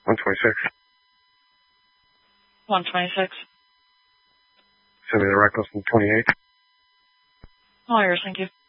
126. 126. Send me the reckless in 28. All yours, thank you.